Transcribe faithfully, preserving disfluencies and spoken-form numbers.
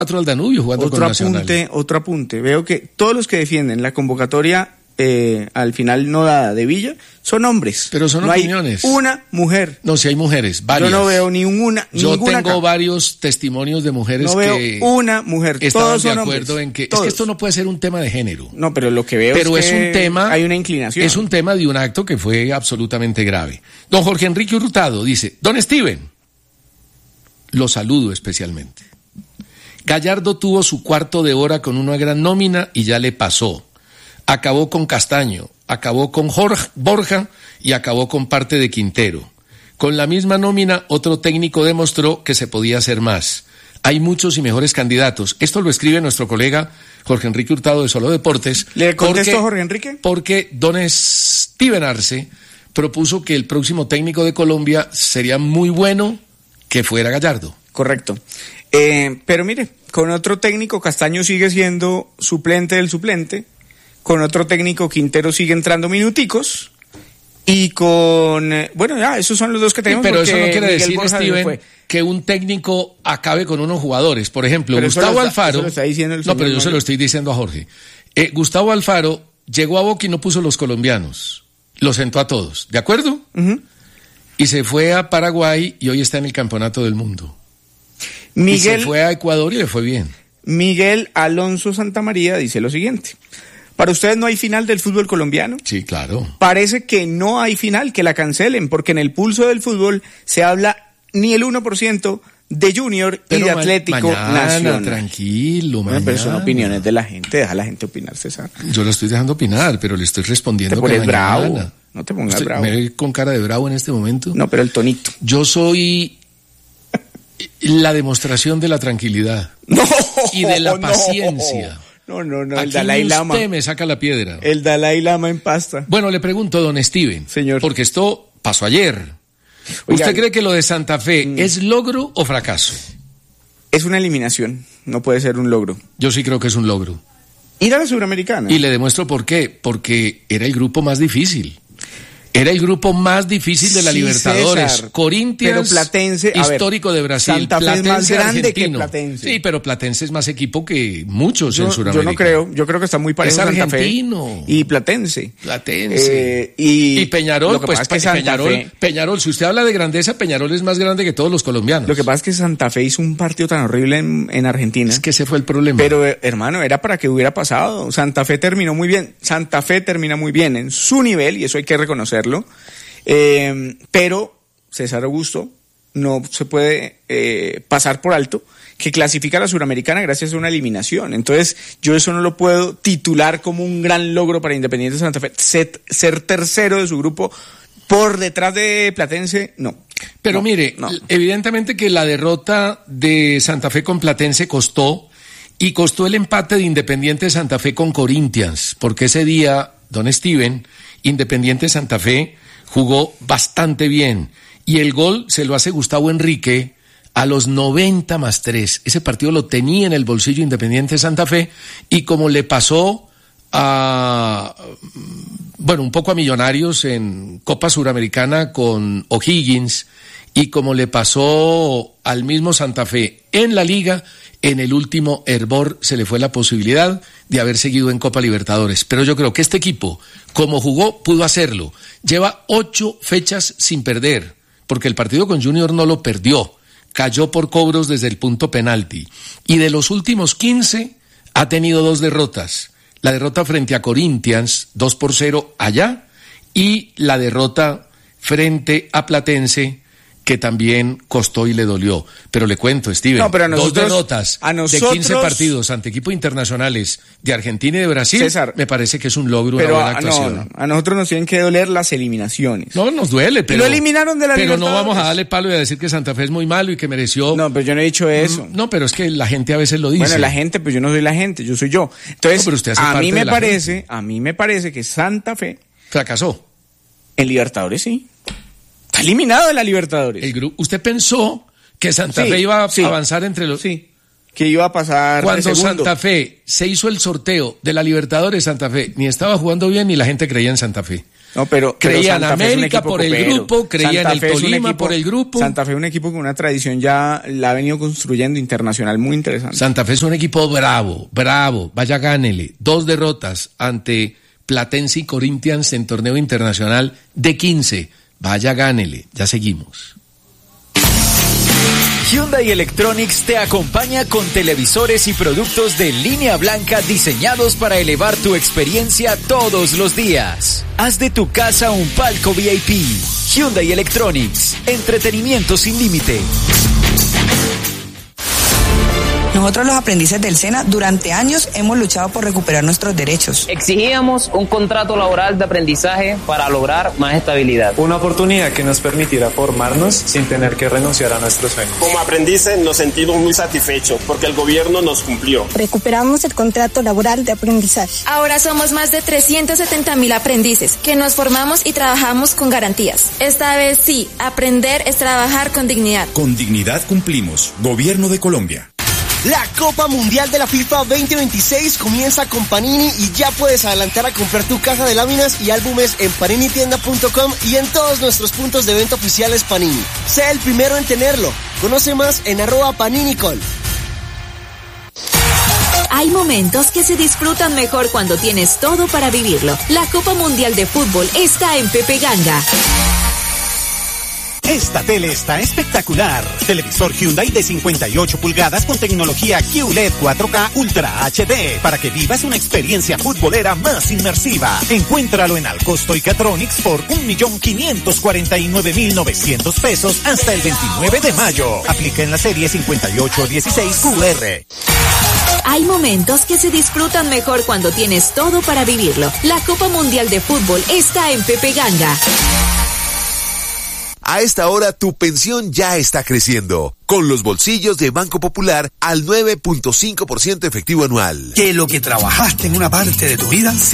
al Danubio jugando otro con Nacional. apunte, otro apunte. Veo que todos los que defienden la convocatoria eh, al final no dada de Villa son hombres. Pero son no opiniones. Hay una mujer. No, si hay mujeres, varias. Yo no veo ni una, Yo ninguna tengo acá. varios testimonios de mujeres no veo que una mujer. estaban Todos son de acuerdo hombres. en que Todos. es que esto no puede ser un tema de género. No, pero lo que veo pero es, es que un tema, hay una inclinación. Es un tema de un acto que fue absolutamente grave. Don Jorge Enrique Hurtado dice, don Steven, lo saludo especialmente. Gallardo tuvo su cuarto de hora con una gran nómina y ya le pasó. Acabó con Castaño, acabó con Jorge, Borja y acabó con parte de Quintero. Con la misma nómina, otro técnico demostró que se podía hacer más. Hay muchos y mejores candidatos. Esto lo escribe nuestro colega Jorge Enrique Hurtado de Solo Deportes. ¿Le contesto a Jorge Enrique? Porque don Steven Arce propuso que el próximo técnico de Colombia sería muy bueno que fuera Gallardo. Correcto. Eh, pero mire, con otro técnico Castaño sigue siendo suplente del suplente, con otro técnico Quintero sigue entrando minuticos, y con, eh, bueno, ya, esos son los dos que tenemos. Sí, pero eso no quiere Miguel decir, Borja Steven, que un técnico acabe con unos jugadores. Por ejemplo, pero Gustavo eso lo está, Alfaro... Eso lo está diciendo el no, pero yo Mario. se lo estoy diciendo a Jorge. Eh, Gustavo Alfaro llegó a Boca y no puso los colombianos. Los sentó a todos, ¿de acuerdo? Uh-huh. Y se fue a Paraguay y hoy está en el Campeonato del Mundo. Miguel, y se fue a Ecuador y le fue bien. Miguel Alonso Santamaría dice lo siguiente. ¿Para ustedes no hay final del fútbol colombiano? Sí, claro. Parece que no hay final, que la cancelen, porque en el pulso del fútbol se habla ni el uno por ciento de Junior pero y de ma- Atlético mañana, Nacional. Tranquilo, Bueno, pero son mañana. opiniones de la gente, deja a la gente opinar, César. Yo lo estoy dejando opinar, pero le estoy respondiendo Te que pones mañana. bravo, no te pongas ¿Usted bravo. ¿Me ve con cara de bravo en este momento? No, pero el tonito. Yo soy la demostración de la tranquilidad No, y de la no. paciencia. No, no, no, Aquí el Dalai Lama. usted me saca la piedra. El Dalai Lama en pasta. Bueno, le pregunto, don Steven, Señor. porque esto pasó ayer. Oiga, ¿Usted cree que lo de Santa Fe mm. es logro o fracaso? Es una eliminación, no puede ser un logro. Yo sí creo que es un logro. Ir a la Suramericana. Y le demuestro por qué. Porque era el grupo más difícil. Era el grupo más difícil de la Sí, Libertadores. César, Corinthians, pero Platense, a ver, histórico de Brasil. Santa Fe es Platense más grande argentino. que Platense. Sí, pero Platense es más equipo que muchos yo, en yo Sudamérica. no creo, yo creo que está muy parejo Es Santa Fe argentino. y Platense. Platense. Eh, y, Y Peñarol, lo que pues pasa es que Santa Peñarol, Fe- Peñarol, si usted habla de grandeza, Peñarol es más grande que todos los colombianos. Lo que pasa es que Santa Fe hizo un partido tan horrible en, en Argentina. es que ese fue el problema. Pero, eh, hermano, era para que hubiera pasado. Santa Fe terminó muy bien. Santa Fe termina muy bien en su nivel, y eso hay que reconocerlo. Eh, pero César Augusto no se puede eh, pasar por alto que clasifica a la Suramericana gracias a una eliminación. Entonces, yo eso no lo puedo titular como un gran logro para Independiente Santa Fe. Ser, ser tercero de su grupo por detrás de Platense, no. Pero No, mire, no. evidentemente que la derrota de Santa Fe con Platense costó, y costó el empate de Independiente Santa Fe con Corinthians, porque ese día, don Steven, Independiente Santa Fe jugó bastante bien, y el gol se lo hace Gustavo Enrique a los noventa más tres. Ese partido lo tenía en el bolsillo Independiente Santa Fe, y como le pasó a, bueno, un poco a Millonarios en Copa Suramericana con O'Higgins, y como le pasó al mismo Santa Fe en la Liga, en el último hervor se le fue la posibilidad de haber seguido en Copa Libertadores. Pero yo creo que este equipo, como jugó, pudo hacerlo. Lleva ocho fechas sin perder, porque el partido con Junior no lo perdió. Cayó por cobros desde el punto penalti. Y de los últimos quince, ha tenido dos derrotas. La derrota frente a Corinthians, dos por cero allá, y la derrota frente a Platense, que también costó y le dolió. Pero le cuento, Steven, No, pero a nosotros- dos derrotas a nosotros- de quince partidos ante equipos internacionales de Argentina y de Brasil, César, me parece que es un logro, Pero una buena a, actuación. no, no, a nosotros nos tienen que doler las eliminaciones. No, nos duele, pero... lo eliminaron de la Pero no Libertadores. vamos a darle palo y a decir que Santa Fe es muy malo y que mereció... No, pero yo no he dicho eso. No, pero es que la gente a veces lo dice. Bueno, la gente, pues yo no soy la gente, yo soy yo. Entonces, No, pero usted hace a parte mí de me la parece, gente. a mí me parece que Santa Fe Fracasó. en Libertadores sí. Está eliminado de la Libertadores. El grupo, ¿usted pensó que Santa Sí, Fe iba a sí. avanzar entre los... Sí. que iba a pasar Cuando de segundo. Santa Fe se hizo el sorteo de la Libertadores, Santa Fe ni estaba jugando bien ni la gente creía en Santa Fe. No, pero, creía en pero América por el copero. grupo, creía Santa en el Tolima equipo, por el grupo. Santa Fe es un equipo con una tradición ya la ha venido construyendo internacional muy interesante. Santa Fe es un equipo bravo, bravo, vaya gánele. Dos derrotas ante Platense y Corinthians en torneo internacional de quince. Vaya gánele, ya seguimos. Hyundai Electronics te acompaña con televisores y productos de línea blanca diseñados para elevar tu experiencia todos los días. Haz de tu casa un palco V I P. Hyundai Electronics, entretenimiento sin límite. Nosotros los aprendices del SENA durante años hemos luchado por recuperar nuestros derechos. Exigíamos un contrato laboral de aprendizaje para lograr más estabilidad. Una oportunidad que nos permitirá formarnos sin tener que renunciar a nuestros sueños. Como aprendices nos sentimos muy satisfechos porque el gobierno nos cumplió. Recuperamos el contrato laboral de aprendizaje. Ahora somos más de trescientos setenta mil aprendices que nos formamos y trabajamos con garantías. Esta vez sí, aprender es trabajar con dignidad. Con dignidad cumplimos. Gobierno de Colombia. La Copa Mundial de la FIFA veinte veintiséis comienza con Panini y ya puedes adelantar a comprar tu caja de láminas y álbumes en panini tienda punto com y en todos nuestros puntos de venta oficiales Panini. Sé el primero en tenerlo. Conoce más en arroba paninicol. Hay momentos que se disfrutan mejor cuando tienes todo para vivirlo. La Copa Mundial de Fútbol está en Pepe Ganga. Esta tele está espectacular. Televisor Hyundai de cincuenta y ocho pulgadas con tecnología Q L E D cuatro K Ultra H D para que vivas una experiencia futbolera más inmersiva. Encuéntralo en Alcosto y Catronics por un millón quinientos cuarenta y nueve mil novecientos pesos hasta el veintinueve de mayo. Aplica en la serie cincuenta y ocho dieciséis Q R. Hay momentos que se disfrutan mejor cuando tienes todo para vivirlo. La Copa Mundial de Fútbol está en Pepe Ganga. A esta hora tu pensión ya está creciendo, con los bolsillos de Banco Popular al nueve punto cinco por ciento efectivo anual. Que lo que trabajaste en una parte de tu vida